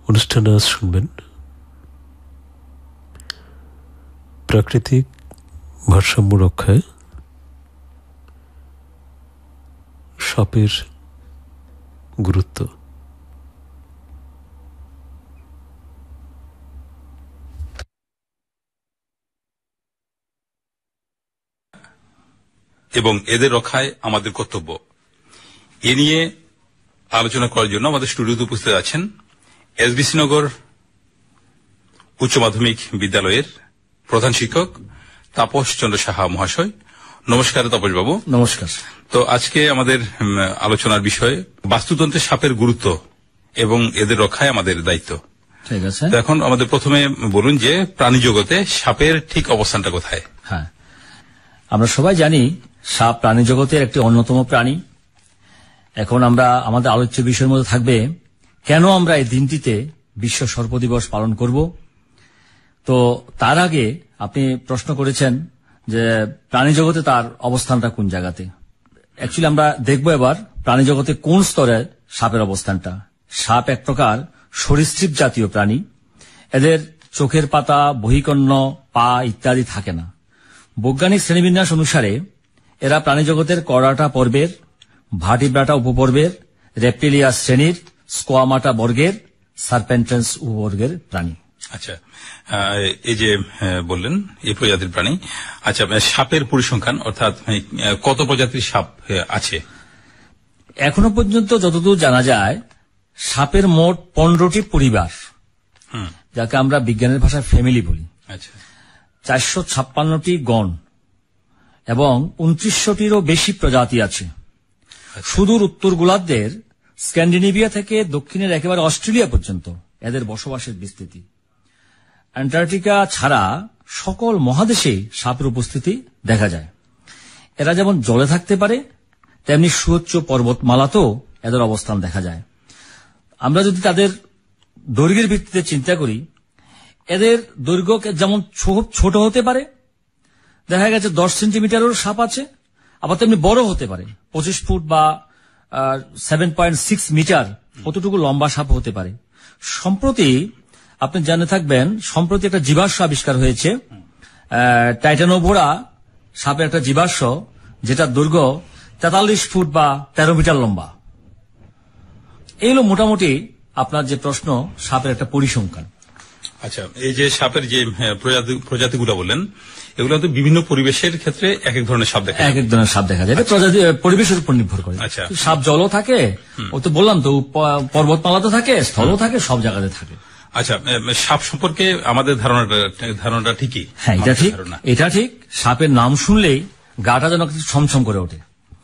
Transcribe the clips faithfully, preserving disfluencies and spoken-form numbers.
অনুষ্ঠানে আজ শুনবেন প্রাকৃতিক ভারসাম্য রক্ষায় সাপের গুরুত্ব। এবং এদের রক্ষায় আমাদের কর্তব্য, এ নিয়ে আলোচনা করার জন্য আমাদের স্টুডিওতে উপস্থিত আছেন এসবিসি নগর উচ্চ মাধ্যমিক বিদ্যালয়ের প্রধান শিক্ষক তাপস চন্দ্র সাহা মহাশয়। নমস্কার তাপস বাবু। নমস্কার। তো আজকে আমাদের আলোচনার বিষয় বাস্তুতন্ত্রে সাপের গুরুত্ব এবং এদের রক্ষায় আমাদের দায়িত্ব। ঠিক আছে। তো এখন আমাদের প্রথমে বলুন যে প্রাণী জগতে সাপের ঠিক অবস্থানটা কোথায়? হ্যাঁ, আমরা সবাই জানি সাপ প্রাণী জগতের একটি অন্যতম প্রাণী। এখন আমরা আমাদের আলোচ্য বিষয়ের মধ্যে থাকবে কেন আমরা এই দিনটিতে বিশ্ব সর্প দিবস পালন করব। তো তার আগে আপনি প্রশ্ন করেছেন যে প্রাণী জগতে তার অবস্থানটা কোন জায়গাতে। অ্যাকচুয়ালি আমরা দেখব এবার প্রাণী জগতে কোন স্তরে সাপের অবস্থানটা। সাপ এক প্রকার সরীসৃপ জাতীয় প্রাণী। এদের চোখের পাতা, বহিকর্ণ, পা ইত্যাদি থাকে না। বৈজ্ঞানিক শ্রেণীবিন্যাস অনুসারে এরা প্রাণী জগতের করাটা পর্বের, ভার্টিব্রাটা উপপর্বের, রেপ্টিলিয়া শ্রেণীর, স্কোয়ামাটা বর্গের, সার্পেন্টেন্স উপবর্গের প্রাণী। আচ্ছা, এই যে বললেন এই প্রজাতির প্রাণী। আচ্ছা, সাপের পরিসংখ্যান অর্থাৎ কত প্রজাতির সাপ আছে? এখনো পর্যন্ত যতদূর জানা যায় সাপের মোট পনেরোটি পরিবার, যাকে আমরা বিজ্ঞানের ভাষায় ফ্যামিলি বলি। আচ্ছা, চারশো ছাপ্পান্নটি গণ এবং উনত্রিশশোটিরও বেশি প্রজাতি আছে। সুদূর উত্তর গোলার্ধের স্ক্যান্ডিনেভিয়া থেকে দক্ষিণের একেবারে অস্ট্রেলিয়া পর্যন্ত এদের বসবাসের বিস্তৃতি। অ্যান্টার্কটিকা ছাড়া সকল মহাদেশে সাপের উপস্থিতি দেখা যায়। এরা যেমন জলে থাকতে পারে তেমনি সুউচ্চ পর্বতমালাতেও এদের অবস্থান দেখা যায়। আমরা যদি তাদের দৈর্ঘ্যের ভিত্তিতে চিন্তা করি, এদের দৈর্ঘ্য যেমন ছোট হতে পারে, দেখা গেছে দশ সেন্টিমিটারের সাপ আছে, আবার তেমনি বড় হতে পারে, পঁচিশ ফুট বা সেভেন পয়েন্ট সিক্স মিটার কতটুকু লম্বা সাপ হতে পারে। সম্প্রতি আপনি জানে থাকবেন, সম্প্রতি একটা জীবাশ্ম আবিষ্কার হয়েছে, টাইটানোভোরা সাপের একটা জীবাশ্ম, যেটা দৈর্ঘ্য তেতাল্লিশ ফুট বা তেরো মিটার লম্বা। এই হলো মোটামুটি আপনার যে প্রশ্ন, সাপের একটা পরিসংখ্যান। আচ্ছা, এই যে সাপের যে প্রজাতিগুলো বললেন, এগুলো তো বিভিন্ন পরিবেশের ক্ষেত্রে এক এক ধরনের সাপ দেখা যায়। এক এক ধরনের সাপ দেখা যায়, প্রজাতি পরিবেশের উপর নির্ভর করে। আচ্ছা, সাপ জলও থাকে, ও তো বললাম তো, পর্বতমালাতে থাকে, স্থলও থাকে, সব জায়গাতে থাকে। আচ্ছা, সাপ সম্পর্কে আমাদের ধারণাটা ধারণাটা ঠিকই? হ্যাঁ, এটা ঠিক, এটা ঠিক। সাপের নাম শুনলেই গাটা যেন কিছু ছমছম করে ওঠে।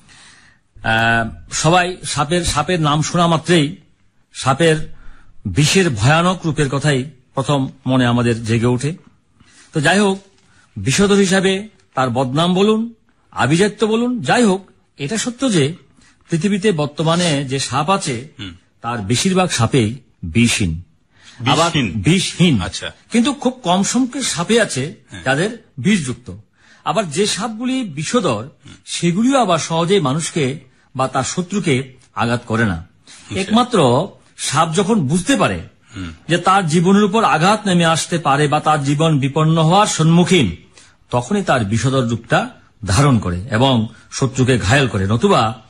সবাই সাপের সাপের নাম শোনা মাত্রেই সাপের বিষের ভয়ানক রূপের কথাই প্রথম মনে আমাদের জেগে ওঠে। তো যাই হোক, বিষধর হিসাবে তার বদনাম বলুন, আভিজাত্য বলুন, যাই হোক, এটা সত্য যে পৃথিবীতে বর্তমানে যে সাপ আছে তার বেশিরভাগ সাপেই বিষহীন, আবার বিষহীন। আচ্ছা, কিন্তু খুব কম সংখ্যক সাপে আছে যাদের বিষযুক্ত। আবার যে সাপগুলি বিষধর সেগুলিও আবার সহজেই মানুষকে বা তার শত্রুকে আঘাত করে না। একমাত্র সাপ যখন বুঝতে পারে যে তার জীবনের উপর আঘাত নেমে আসতে পারে বা তার জীবন বিপন্ন হওয়ার সম্মুখীন, তখনই তার বিষধর রূপটা ধারণ করে এবং শত্রুকে ঘায়েল করে, নতুবা